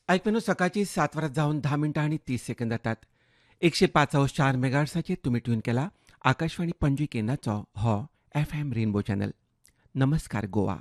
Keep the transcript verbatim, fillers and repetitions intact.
ऐकून सकाळची सात वरात जाऊन दहा मिनिटं आणि तीस सेकंद जातात. एकशे पाच अंश चार मेगाहर्ट्झाचेर तुमी ट्यून केला आकाशवाणी पणजी केंद्राचो हो एफ एम रेनबो चॅनल. नमस्कार गोवा.